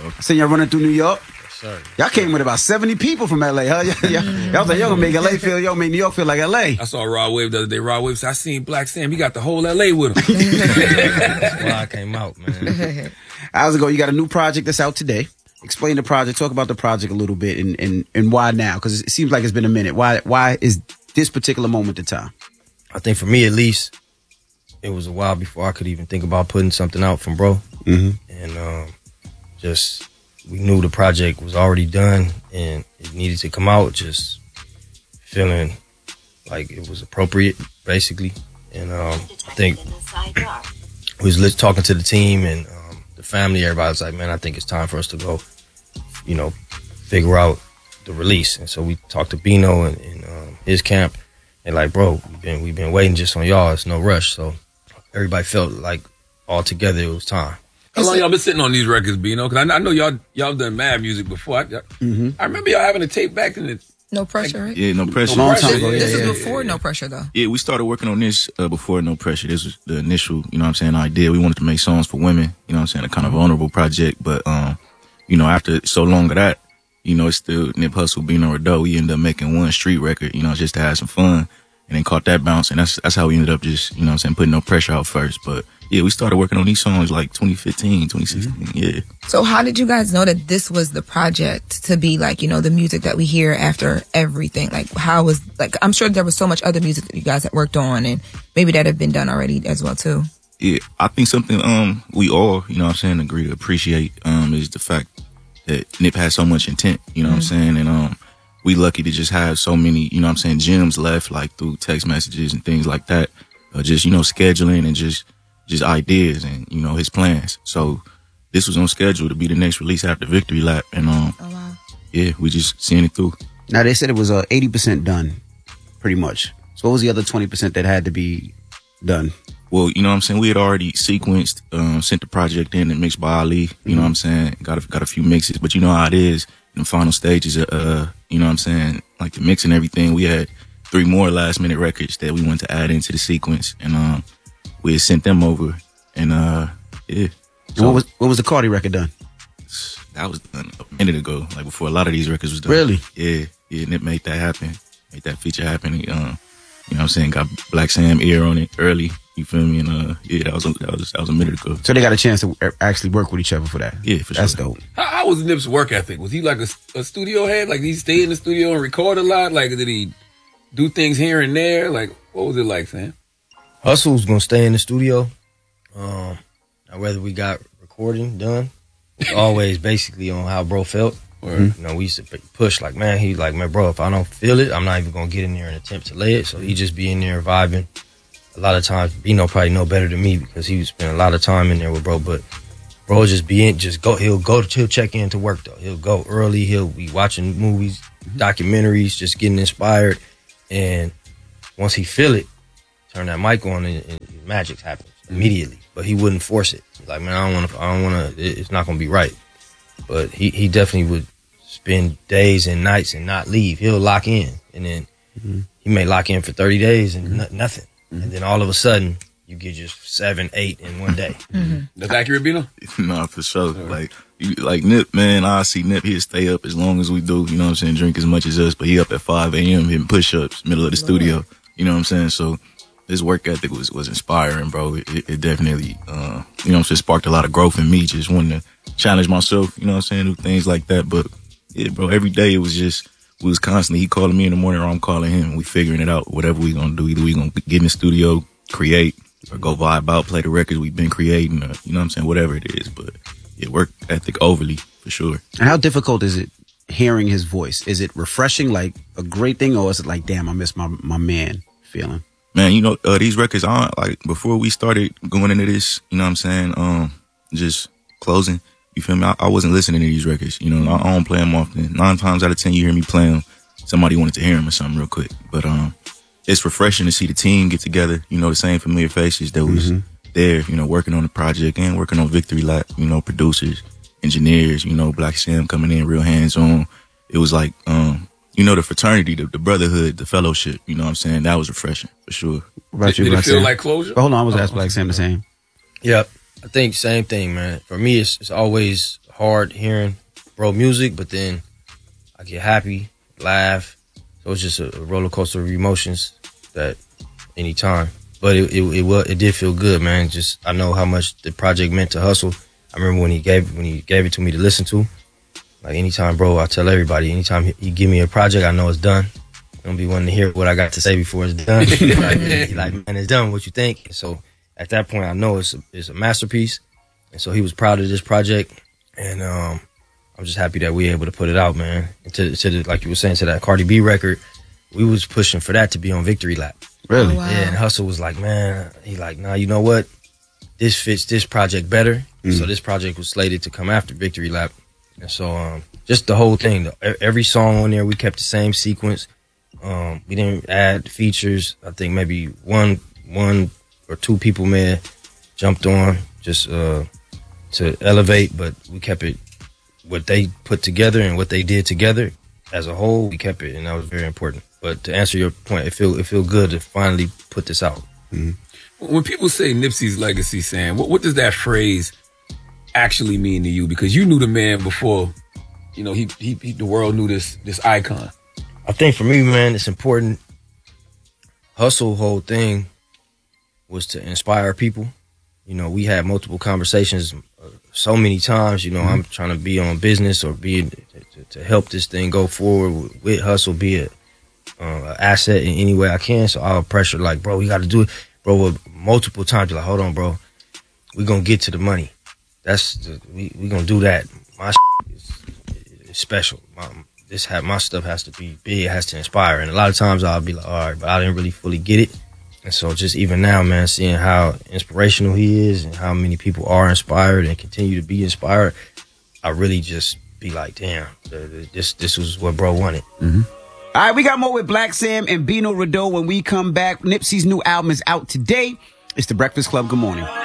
I seen y'all running through New York. Sir. Y'all came with about 70 people from LA, huh? Y'all was like, y'all gonna make LA feel, y'all make New York feel like LA. I saw Raw Wave the other day. Raw Wave said, I seen Black Sam. He got the whole LA with him. That's why I came out, man. How's it go? You got a new project that's out today. Explain the project. Talk about the project a little bit and why now? Because it seems like it's been a minute. Why is this particular moment the time? I think for me, at least, it was a while before I could even think about putting something out from bro. Mm-hmm. And just... we knew the project was already done and it needed to come out, just feeling like it was appropriate, basically. And I think we was talking to the team and the family, everybody was like, man, I think it's time for us to go, figure out the release. And so we talked to Bino and his camp. And like, bro, we've been waiting just on y'all. It's no rush. So everybody felt like all together it was time. How long y'all been sitting on these records, Bino? Because I know y'all done mad music before. I remember y'all having a tape back in the... No Pressure, right? Yeah, No Pressure. Long time ago. This is before No Pressure, though. Yeah, we started working on this before No Pressure. This was the initial, idea. We wanted to make songs for women, a kind of vulnerable project. But, after so long of that, it's still Nip Hussle, Bino Rideaux. We ended up making one street record, just to have some fun. And then caught that bounce. And that's how we ended up just, putting No Pressure out first. But yeah, we started working on these songs like 2015, 2016. Yeah. So how did you guys know that this was the project to be like, the music that we hear after everything? Like, I'm sure there was so much other music that you guys had worked on and maybe that had been done already as well, too. Yeah, I think something we all, agree to appreciate is the fact that Nip has so much intent, And we lucky to just have so many, gems left, like through text messages and things like that. Just, scheduling and just ideas and, his plans. So this was on schedule to be the next release after Victory Lap. And, yeah, we just seeing it through. Now, they said it was 80% done, pretty much. So what was the other 20% that had to be done? Well, we had already sequenced, sent the project in and mixed by Ali. Got a few mixes, but you know how it is in the final stages. Like the mix and everything. We had 3 more last minute records that we wanted to add into the sequence, and we had sent them over. And yeah. So, and what was the Cardi record done? That was done a minute ago, like before a lot of these records was done. Really? Yeah. Nip made that happen, made that feature happen. Got Black Sam ear on it early. You feel me? And yeah, that was a minute ago. So they got a chance to actually work with each other for that. Yeah, for sure. That's dope. How was Nip's work ethic? Was he like a studio head? Like, did he stay in the studio and record a lot? Like, did he do things here and there? Like, what was it like, Sam? Hustle's gonna stay in the studio. Now, whether we got recording done, it's always basically on how bro felt. Or, we used to push like, man, bro, if I don't feel it, I'm not even gonna get in there and attempt to lay it. So he just be in there vibing. A lot of times, Bino probably know better than me because he spent a lot of time in there with bro. But bro just he'll check in to work though. He'll go early. He'll be watching movies, documentaries, just getting inspired. And once he feel it, turn that mic on and magic happens immediately. But he wouldn't force it. He's like, man, I don't want to. It's not gonna be right. But he definitely would spend days and nights and not leave. He'll lock in, and then he may lock in for 30 days and nothing. And then all of a sudden, you get just 7, 8 in one day. That's accurate, Bino? No, for sure. Like Nip, man, I see Nip, he'll stay up as long as we do, drink as much as us, but he up at 5 a.m. hitting push-ups, middle of the studio, So his work ethic was inspiring, bro. It definitely, sparked a lot of growth in me, just wanting to challenge myself, do things like that. But yeah, bro, every day it was just, we was constantly, he calling me in the morning or I'm calling him. We figuring it out, whatever we gonna do. Either we gonna get in the studio, create, or go vibe out, play the records we've been creating, or, whatever it is. But yeah, work ethic overly, for sure. And how difficult is it hearing his voice? Is it refreshing, like a great thing, or is it like, damn, I miss my man feeling? Man, these records, like, before we started going into this, just closing, you feel me? I wasn't listening to these records. I don't play them often. 9 times out of 10, you hear me play them, somebody wanted to hear them or something real quick. But it's refreshing to see the team get together. The same familiar faces that was there, working on the project and working on Victory Lap. Producers, engineers. Black Sam coming in real hands on. It was like, the fraternity, the brotherhood, the fellowship. That was refreshing for sure. Did it feel like closure? But hold on, I was asking Black Sam the same. Yep. I think same thing, man. For me, it's always hard hearing bro music, but then I get happy, laugh. So it's just a roller coaster of emotions that anytime. But it did feel good, man. Just I know how much the project meant to Hustle. I remember when he gave it to me to listen to. Like anytime, bro, I tell everybody, anytime he give me a project, I know it's done. I don't be wanting to hear what I got to say before it's done. like, man, it's done. What you think? So at that point, I know it's a masterpiece. And so he was proud of this project. And I'm just happy that we were able to put it out, man. And to the, like you were saying, to that Cardi B record, we was pushing for that to be on Victory Lap. Really? Oh, wow. Yeah, and Hustle was like, man, he like, nah, you know what? This fits this project better. So this project was slated to come after Victory Lap. And so just the whole thing, every song on there, we kept the same sequence. We didn't add features. I think maybe one or two people may have jumped on just to elevate, but we kept it, what they put together and what they did together as a whole, we kept it, and that was very important. But to answer your point, it feel good to finally put this out. When people say Nipsey's legacy, Sam, what does that phrase actually mean to you? Because you knew the man before, you know, the world knew this icon. I think for me, man, it's important. Hustle whole thing was to inspire people. You know, we had multiple conversations so many times. You know, I'm trying to be on business or be to help this thing go forward with Hustle, be an asset in any way I can. So I'll pressure like, bro, we got to do it. Bro, multiple times, you're like, hold on, bro. We're going to get to the money. We going to do that. My is special. My stuff has to be big, it has to inspire. And a lot of times I'll be like, all right, but I didn't really fully get it. And so just even now, man, seeing how inspirational he is and how many people are inspired and continue to be inspired, I really just be like, damn, this was what bro wanted. All right, we got more with Black Sam and Bino Rideau when we come back. Nipsey's new album is out today. It's The Breakfast Club. Good morning.